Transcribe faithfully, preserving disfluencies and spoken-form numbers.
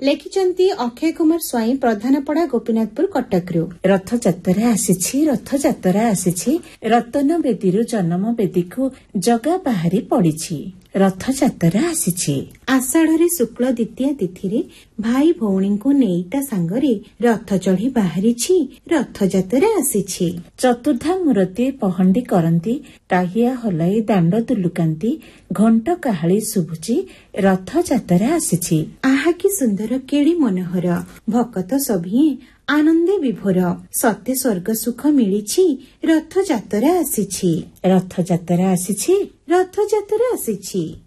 ଲେଖିଛନ୍ତି ଅକ୍ଷୟ କୁମାର ସ୍ୱାଇଁ, ପ୍ରଧାନପଡ଼ା, ଗୋପୀନାଥପୁର, କଟକରୁ। ରଥଯାତ୍ରା ଆସିଛି, ରଥଯାତ୍ରା ଆସିଛି, ରତନ ବେଦୀରୁ ଜନ୍ମ ବେଦୀକୁ ଜଗା ବାହାରି ପଡ଼ିଛି। ରଥଯାତ୍ରା ଆସିଛି। ଆଷାଢ଼ରେ ଶୁକ୍ଳ ଦ୍ୱିତୀୟା ତିଥିରେ ଭାଇ ଭଉଣୀଙ୍କୁ ନେଇଟା ସାଙ୍ଗରେ ରଥ ଚଢ଼ି ବାହାରିଛି, ରଥଯାତ୍ରା ଆସିଛି। ଚତୁର୍ଦ୍ଧା ମୂରତି ପହଣ୍ଡି କରନ୍ତି, ଟାହିଆ ହଲାଇ ଦାଣ୍ଡ ଦୁଲୁକାନ୍ତି, ଘଣ୍ଟ କାହାଳି ଶୁଭୁଛି, ରଥଯାତ୍ରା ଆସିଛି। ଆହା କି ସୁନ୍ଦର, କେଡ଼ି ମନୋହର, ଭକତ ସଭିଏଁ ଆନନ୍ଦେ ବିଭୋର, ସତେ ସ୍ୱର୍ଗ ସୁଖ ମିଳିଛି, ରଥଯାତ୍ରା ଆସିଛି। ରଥଯାତ୍ରା ଆସିଛି, ରଥଯାତ୍ରା ଆସିଛି।